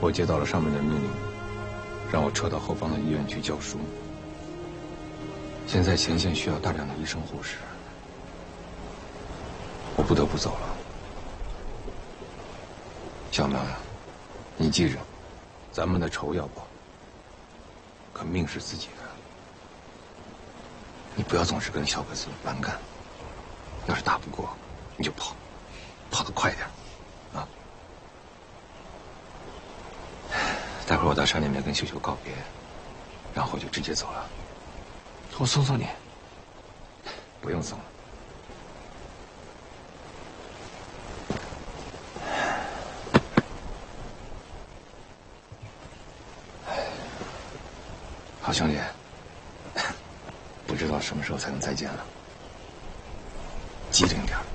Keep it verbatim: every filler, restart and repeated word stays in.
我接到了上面的命令，让我撤到后方的医院去教书。现在前线需要大量的医生护士，我不得不走了。小苗呀，你记着，咱们的仇要报，可命是自己的。你不要总是跟小鬼子蛮干，要是打不过，你就跑，跑得快点，啊！待会儿我到山里面跟秀秀告别，然后就直接走了。 我送送你。 不用送了。好兄弟，不知道什么时候才能再见了，机灵点儿。